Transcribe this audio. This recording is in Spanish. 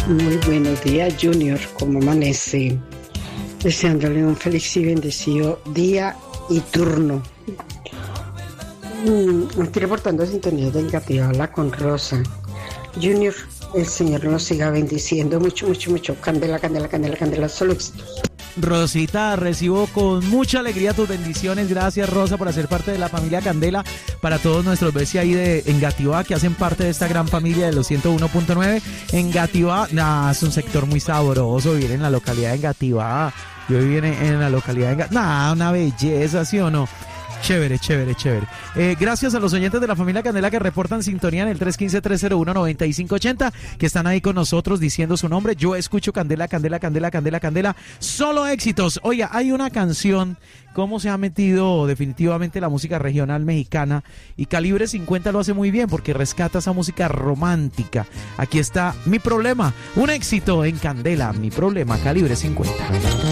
Muy buenos días, Junior. ¿Cómo amanece? Deseándole un feliz y bendecido día y turno. Estoy reportando sintonía de Engativá con Rosa. Junior, el Señor nos siga bendiciendo mucho, mucho, mucho. Candela, candela, candela, candela, solo éxitos. Rosita, recibo con mucha alegría tus bendiciones. Gracias, Rosa, por hacer parte de la familia Candela. Para todos nuestros vecinos ahí de Engativá, que hacen parte de esta gran familia de los 101.9. Engativá, es un sector muy sabroso vivir en la localidad de Engativá. Yo viví en la localidad de Engativá. Una belleza, ¿sí o no? Chévere, chévere, chévere. Gracias a los oyentes de la familia Candela que reportan sintonía en el 315-301-9580, que están ahí con nosotros diciendo su nombre. Yo escucho Candela, Candela, Candela, Candela, Candela. Solo éxitos. Oiga, hay una canción, cómo se ha metido definitivamente la música regional mexicana, y Calibre 50 lo hace muy bien porque rescata esa música romántica. Aquí está Mi Problema, un éxito en Candela. Mi Problema, Calibre 50.